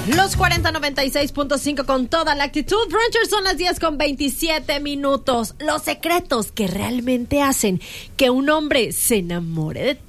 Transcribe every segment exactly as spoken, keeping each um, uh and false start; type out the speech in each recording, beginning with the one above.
Los cuarenta noventa y seis punto cinco con toda la actitud. Brunchers, son las diez con veintisiete minutos. Los secretos que realmente hacen que un hombre se enamore de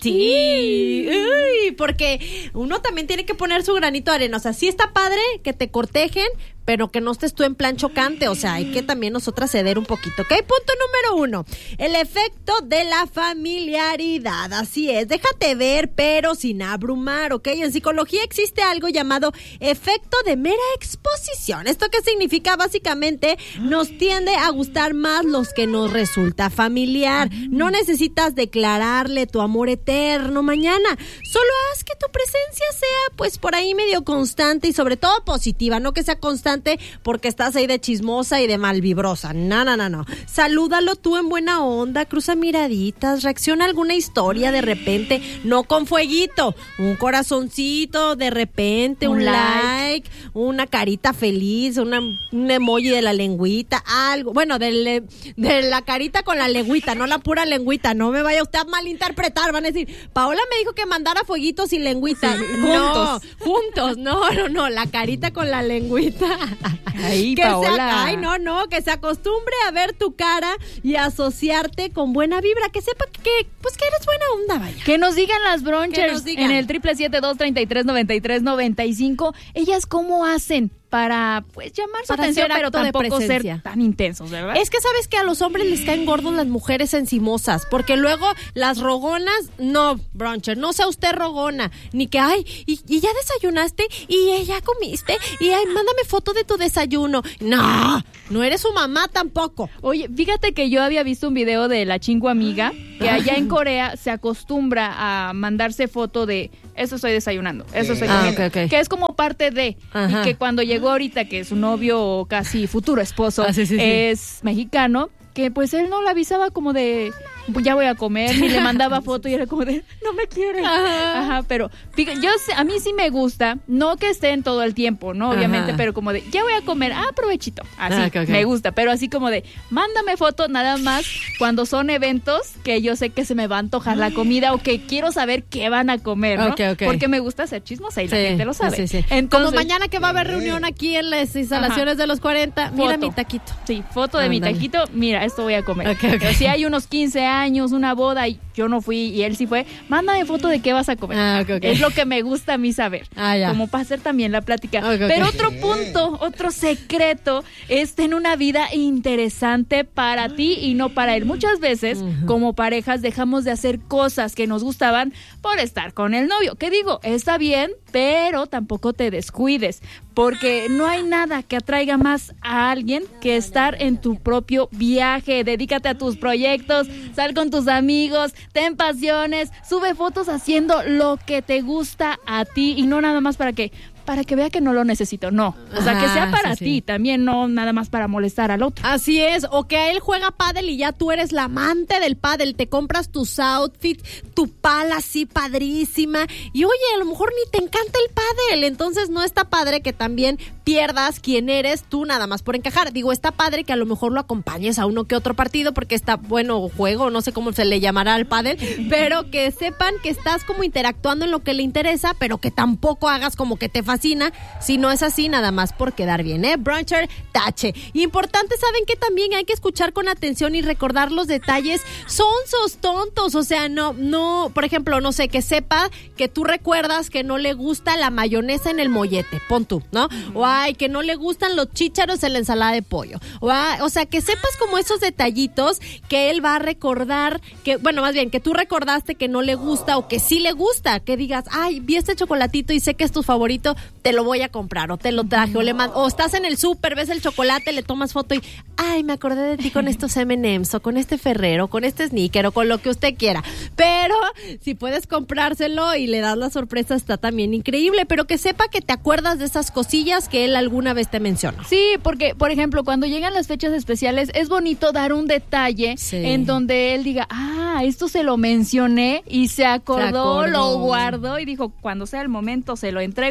ti. Uy, porque uno también tiene que poner su granito de arena. O sea, sí está padre que te cortejen, pero que no estés tú en plan chocante. O sea, hay que también nosotras ceder un poquito, ¿ok? Punto número uno, el efecto de la familiaridad. Así es, déjate ver, pero sin abrumar, ¿ok? En psicología existe algo llamado efecto de mera exposición. ¿Esto qué significa? Básicamente, nos tiende a gustar más los que nos resulta familiar. No necesitas declararle tu amor eterno mañana. Solo haz que tu presencia sea, pues, por ahí medio constante y sobre todo positiva, no que sea constante porque estás ahí de chismosa y de malvibrosa. No, no, no, no. Salúdalo tú en buena onda, cruza miraditas, reacciona a alguna historia de repente, no con fueguito, un corazoncito de repente, un, un like, like, una carita feliz, una, un emoji de la lengüita, algo, bueno, de, de la carita con la lengüita, no la pura lengüita, no me vaya usted a malinterpretar, van a decir, Paola me dijo que mandara fueguitos y lengüita. Sí, no, juntos, juntos, no, no, no, la carita con la lengüita. Ay, que Paola. Se, ay, no, no, que se acostumbre a ver tu cara y asociarte con buena vibra, que sepa que, pues que eres buena onda, vaya. Que nos digan las brunchers nos digan. en el triple siete dos treinta y tres noventa y tres noventa y cinco, ellas cómo hacen para, pues, llamar su para atención, pero tampoco ser tan intensos, ¿verdad? Es que sabes que a los hombres les caen gordos las mujeres encimosas, porque luego las rogonas, no, bruncher, no sea usted rogona, ni que, ay, y, y ya desayunaste, y ya comiste, y ay, mándame foto de tu desayuno. No, no eres su mamá tampoco. Oye, fíjate que yo había visto un video de la chingo amiga, que allá en Corea se acostumbra a mandarse foto de, eso estoy desayunando, eso estoy comiendo, ah, okay, okay. que es como parte de, Ajá. y que cuando llegó ahorita que su novio o casi futuro esposo ah, sí, sí, sí. es mexicano, que pues él no le avisaba como de ya voy a comer, ni le mandaba foto y era como de no me quiere. Ajá, Ajá pero fíjate, yo a mí sí me gusta, no que estén todo el tiempo, ¿no? Obviamente, Ajá. pero como de ya voy a comer, ah, provechito. Así, ah, okay, okay. me gusta, pero así como de mándame foto nada más cuando son eventos que yo sé que se me va a antojar la comida o que quiero saber qué van a comer, ¿no? Okay, okay. Porque me gusta ser chismosa y sí, la gente lo sabe. Sí, sí, sí. Entonces, como mañana que va a haber reunión aquí en las instalaciones Ajá. de los cuarenta, mira foto. Mi taquito. Sí, foto de Andale. Mi taquito, mira, esto voy a comer. Okay, okay. Pero si hay unos quince años, una boda y yo no fui y él sí fue, mándame foto de qué vas a comer. Ah, okay, okay. Es lo que me gusta a mí saber. Ah, ya. Como para hacer también la plática. Okay, Pero okay. otro punto, otro secreto es tener una vida interesante para ti y no para él. Muchas veces, uh-huh. como parejas, dejamos de hacer cosas que nos gustaban por estar con el novio. ¿Qué digo? Está bien, pero tampoco te descuides, porque no hay nada que atraiga más a alguien que estar en tu propio viaje. Dedícate a tus proyectos, sal con tus amigos, ten pasiones, sube fotos haciendo lo que te gusta a ti y no nada más para que para que vea que no lo necesito, no. O sea, que sea para sí, ti, sí. también no nada más para molestar al otro. Así es, o que él juega pádel y ya tú eres la amante del pádel, te compras tus outfits, tu pala así padrísima, y oye, a lo mejor ni te encanta el pádel, entonces no está padre que también pierdas quién eres tú nada más por encajar. Digo, está padre que a lo mejor lo acompañes a uno que otro partido porque está bueno juego, no sé cómo se le llamará al pádel, pero que sepan que estás como interactuando en lo que le interesa, pero que tampoco hagas como que te fascina, si no es así, nada más por quedar bien, ¿eh? Bruncher, tache. Importante, ¿saben que también hay que escuchar con atención y recordar los detalles sonsos, tontos? O sea, no, no, por ejemplo, no sé, que sepa que tú recuerdas que no le gusta la mayonesa en el mollete, pon tú, ¿no? O ay, que no le gustan los chícharos en la ensalada de pollo. O, ay, o sea, que sepas como esos detallitos que él va a recordar, que, bueno, más bien, que tú recordaste que no le gusta o que sí le gusta, que digas, ay, vi este chocolatito y sé que es tu favorito, te lo voy a comprar, o te lo traje, o le mando, o estás en el súper, ves el chocolate, le tomas foto y, ay, me acordé de ti con estos eme and eme's, o con este Ferrero, con este Snicker, o con lo que usted quiera. Pero si puedes comprárselo y le das la sorpresa, está también increíble, pero que sepa que te acuerdas de esas cosillas que él alguna vez te mencionó. Sí, porque, por ejemplo, cuando llegan las fechas especiales, es bonito dar un detalle sí. en donde él diga, ah, esto se lo mencioné y se acordó, se acordó, lo guardó y dijo, cuando sea el momento se lo entrego.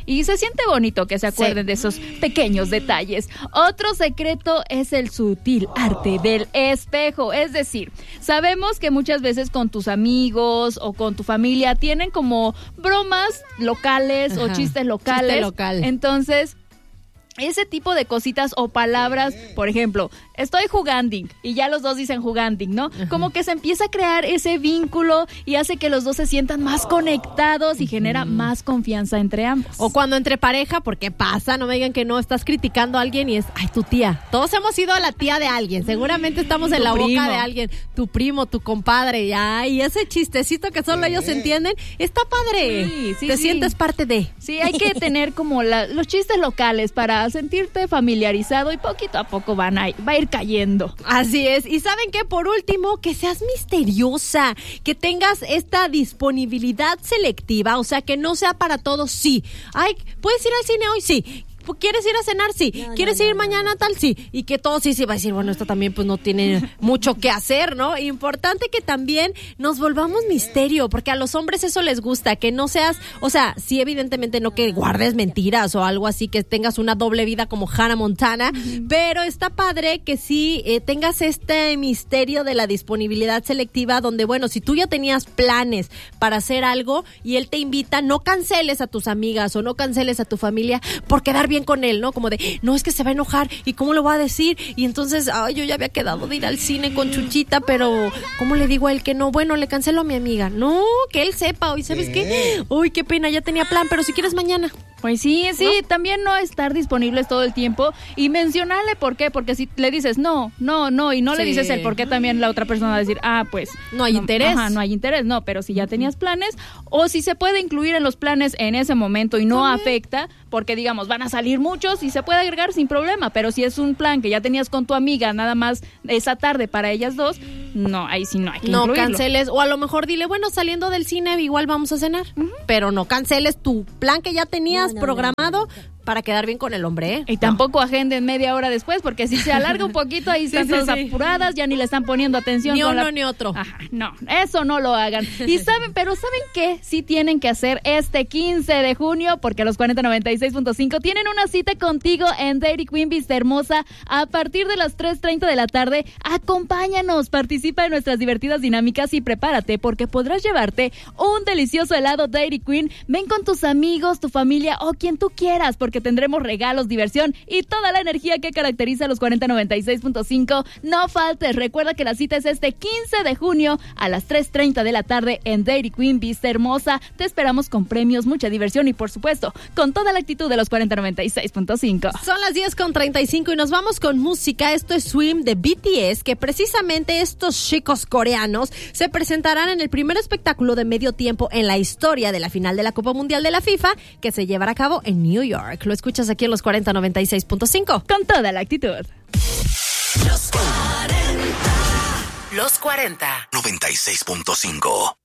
y se siente bonito que se acuerden sí. de esos pequeños detalles. Otro secreto es el sutil arte del espejo, es decir, sabemos que muchas veces con tus amigos o con tu familia tienen como bromas locales Ajá. o chistes locales. Chiste local. Entonces, ese tipo de cositas o palabras, por ejemplo, estoy juganding y ya los dos dicen juganding, ¿no? Uh-huh. Como que se empieza a crear ese vínculo y hace que los dos se sientan más conectados y genera uh-huh. más confianza entre ambos. O cuando entre pareja, porque pasa, no me digan que no, estás criticando a alguien y es, ay, tu tía. Todos hemos sido la tía de alguien, seguramente estamos en tu la primo. boca de alguien, tu primo, tu compadre, y ay, ese chistecito que solo ellos entienden, está padre. Sí, sí, Te sí. sientes parte de. Sí, hay que tener como la, los chistes locales para sentirte familiarizado y poquito a poco van a, va a ir cayendo. Así es. Y ¿saben qué? Por último, que seas misteriosa, que tengas esta disponibilidad selectiva, o sea, que no sea para todos sí. Ay, ¿puedes ir al cine hoy? Sí. ¿Quieres ir a cenar? Sí. No, ¿Quieres no, ir no, mañana? No. Tal, sí. Y que todo sí, sí va a decir, bueno, esto también pues no tiene mucho que hacer, ¿no? Importante que también nos volvamos misterio, porque a los hombres eso les gusta, que no seas, o sea, sí evidentemente no que guardes mentiras o algo así, que tengas una doble vida como Hannah Montana, uh-huh. pero está padre que sí eh, tengas este misterio de la disponibilidad selectiva, donde, bueno, si tú ya tenías planes para hacer algo y él te invita, no canceles a tus amigas o no canceles a tu familia por quedar bien con él, ¿no? Como de, no, es que se va a enojar y cómo lo va a decir y entonces, ay, yo ya había quedado de ir al cine con Chuchita, pero ¿cómo le digo a él que no? Bueno, le cancelo a mi amiga. No, que él sepa, hoy, ¿sabes qué? Uy, qué pena, ya tenía plan, pero si quieres mañana. Pues sí, sí, ¿no? También no estar disponibles todo el tiempo y mencionarle por qué, porque si le dices no, no, no y no sí. le dices el por qué, también la otra persona va a decir, ah, pues no hay no, interés. Ajá, no hay interés, no, pero si ya tenías planes o si se puede incluir en los planes en ese momento y no también. afecta, porque digamos, van a salir muchos y se puede agregar sin problema, pero si es un plan que ya tenías con tu amiga nada más esa tarde para ellas dos, no, ahí sí no hay que no incluirlo. canceles, o a lo mejor dile, bueno, saliendo del cine igual vamos a cenar, uh-huh. pero no canceles tu plan que ya tenías no, no, programado no, no, no. para quedar bien con el hombre, ¿eh? Y tampoco no. agenden media hora después, porque si se alarga un poquito, ahí están sí, todas sí, apuradas, sí. ya ni le están poniendo atención. Ni con uno la... ni otro. Ajá, no, eso no lo hagan. Y saben, pero ¿saben qué? Sí tienen que hacer este quince de junio, porque los cuarenta noventa y seis punto cinco tienen una cita contigo en Dairy Queen Vista Hermosa a partir de las tres treinta de la tarde. Acompáñanos, participa en nuestras divertidas dinámicas y prepárate, porque podrás llevarte un delicioso helado Dairy Queen. Ven con tus amigos, tu familia o quien tú quieras, porque tendremos regalos, diversión y toda la energía que caracteriza a los cuarenta noventa y seis punto cinco. No faltes, recuerda que la cita es este quince de junio a las tres treinta de la tarde en Dairy Queen Vista Hermosa. Te esperamos con premios, mucha diversión y por supuesto con toda la actitud de los cuarenta noventa y seis punto cinco. Son las diez con treinta y cinco y nos vamos con música. Esto es Swim de B T S, que precisamente estos chicos coreanos se presentarán en el primer espectáculo de medio tiempo en la historia de la final de la Copa Mundial de la FIFA, que se llevará a cabo en New York. Lo escuchas aquí en los cuarenta noventa y seis punto cinco. Con toda la actitud. Los cuarenta. Los cuarenta. noventa y seis punto cinco.